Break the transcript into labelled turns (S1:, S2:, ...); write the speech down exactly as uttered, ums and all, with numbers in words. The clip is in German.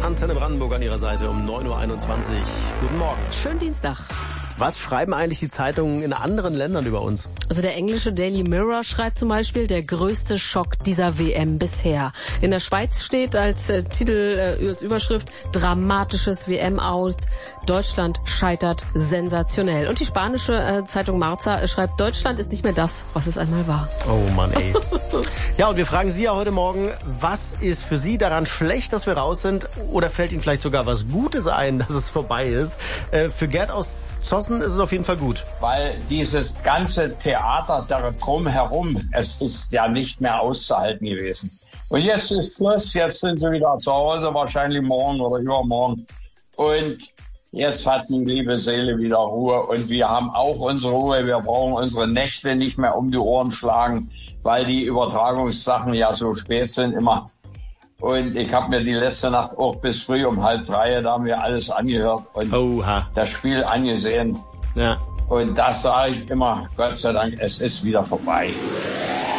S1: Antenne Brandenburg an Ihrer Seite um neun Uhr einundzwanzig. Guten Morgen.
S2: Schönen Dienstag.
S1: Was schreiben eigentlich die Zeitungen in anderen Ländern über uns?
S2: Also der englische Daily Mirror schreibt zum Beispiel, der größte Schock dieser W M bisher. In der Schweiz steht als äh, Titel, äh, als Überschrift, dramatisches W M aus. Deutschland scheitert sensationell. Und die spanische äh, Zeitung Marca äh, schreibt, Deutschland ist nicht mehr das, was es einmal war.
S1: Oh Mann, ey. Ja, und wir fragen Sie ja heute Morgen, was ist für Sie daran schlecht, dass wir raus sind? Oder fällt Ihnen vielleicht sogar was Gutes ein, dass es vorbei ist? Äh, für Gerd aus Zossen ist es auf jeden Fall gut.
S3: Weil dieses ganze Theater da drumherum, es ist ja nicht mehr auszuhalten gewesen. Und jetzt ist Schluss, jetzt sind sie wieder zu Hause, wahrscheinlich morgen oder übermorgen. Und jetzt hat die liebe Seele wieder Ruhe und wir haben auch unsere Ruhe. Wir brauchen unsere Nächte nicht mehr um die Ohren schlagen, weil die Übertragungssachen ja so spät sind immer. Und ich habe mir die letzte Nacht auch bis früh um halb drei, da haben wir alles angehört und
S1: Oha.
S3: das Spiel angesehen.
S1: Ja.
S3: Und das sage ich immer, Gott sei Dank, es ist wieder vorbei.